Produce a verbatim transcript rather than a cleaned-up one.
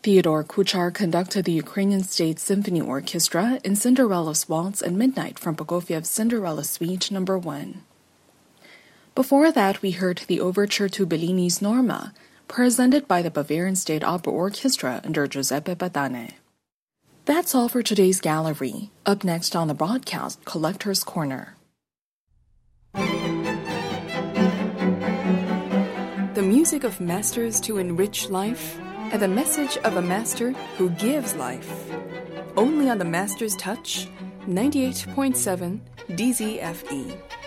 Theodore Kuchar conducted the Ukrainian State Symphony Orchestra in Cinderella's Waltz at Midnight from Prokofiev's Cinderella Suite number one. Before that, we heard the overture to Bellini's Norma, presented by the Bavarian State Opera Orchestra under Giuseppe Badane. That's all for today's gallery. Up next on the broadcast, Collector's Corner. The music of masters to enrich life, and the message of a master who gives life. Only on the Master's Touch, ninety-eight point seven D Z F E.